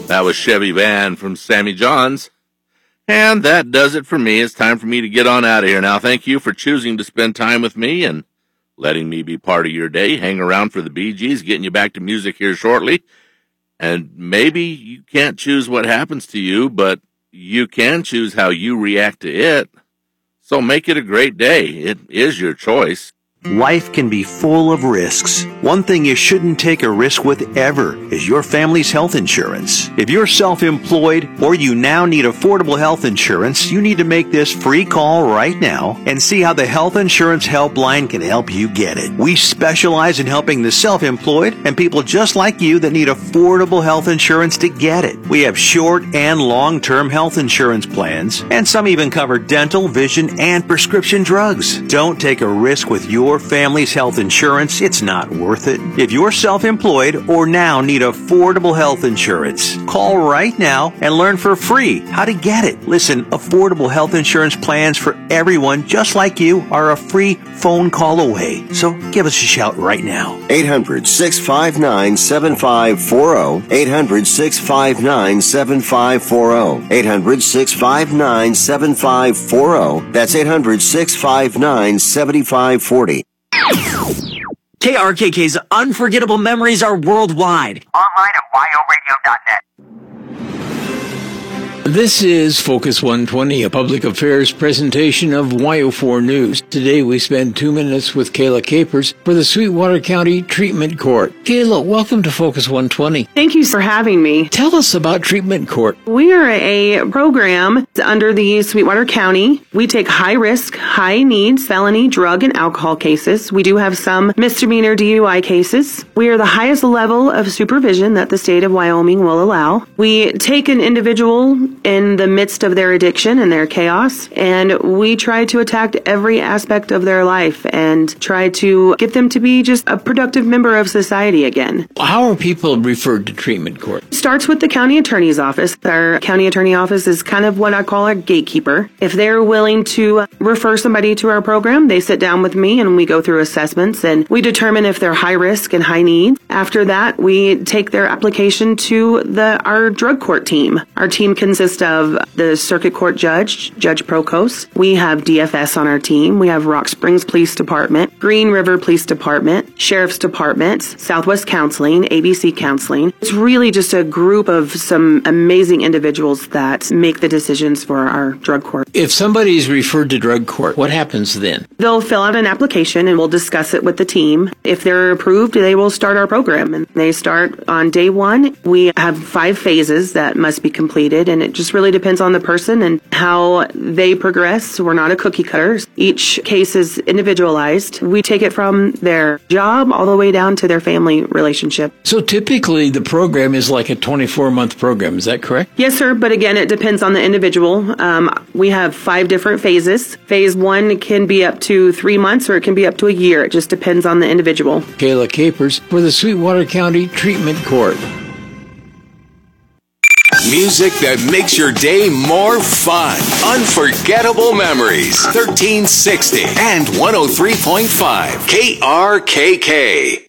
That was Chevy Van from Sammy John's. And that does it for me. It's time for me to get on out of here now. Thank you for choosing to spend time with me and letting me be part of your day. Hang around for the Bee Gees, getting you back to music here shortly. And maybe you can't choose what happens to you, but you can choose how you react to it. So make it a great day. It is your choice. Life can be full of risks. One thing you shouldn't take a risk with ever is your family's health insurance. If you're self-employed or you now need affordable health insurance, you need to make this free call right now and see how the Health Insurance Helpline can help you get it. We specialize in helping the self-employed and people just like you that need affordable health insurance to get it. We have short and long-term health insurance plans, and some even cover dental, vision, and prescription drugs. Don't take a risk with your family's health insurance. It's not worth it. If you're self-employed or now need affordable health insurance, call right now and learn for free how to get it. Listen, affordable health insurance plans for everyone just like you are a free phone call away. So give us a shout right now. 800-659-7540. 800-659-7540. 800-659-7540. That's 800-659-7540. KRKK's unforgettable memories are worldwide. Online at yoradio.net. This is Focus 120, a public affairs presentation of YO4 News. Today we spend 2 minutes with Kayla Capers for the Sweetwater County Treatment Court. Kayla, welcome to Focus 120. Thank you for having me. Tell us about Treatment Court. We are a program under the Sweetwater County. We take high-risk, high-needs, felony, drug, and alcohol cases. We do have some misdemeanor DUI cases. We are the highest level of supervision that the state of Wyoming will allow. We take an individual in the midst of their addiction and their chaos, and we try to attack every aspect of their life and try to get them to be just a productive member of society again. How are people referred to Treatment Court? It starts with the county attorney's office. Our county attorney office is kind of what I call a gatekeeper. If they're willing to refer somebody to our program, they sit down with me and we go through assessments and we determine if they're high risk and high need. After that, we take their application to our drug court team. Our team consists of the circuit court judge, Judge Procost. We have DFS on our team. We have Rock Springs Police Department, Green River Police Department, Sheriff's Department, Southwest Counseling, ABC Counseling. It's really just a group of some amazing individuals that make the decisions for our drug court. If somebody is referred to drug court, what happens then? They'll fill out an application and we'll discuss it with the team. If they're approved, they will start our program. And they start on day one. We have 5 phases that must be completed, and it just really depends on the person and how they progress. We're not a cookie cutter. Each case is individualized. We take it from their job all the way down to their family relationship. So typically the program is like a 24-month program. Is that correct? Yes, sir. But again, it depends on the individual. We have 5 different phases. Phase 1 can be up to 3 months or it can be up to a year. It just depends on the individual. Kayla Capers for the Sweetwater County Treatment Court. Music that makes your day more fun. Unforgettable memories. 1360 and 103.5 KRKK.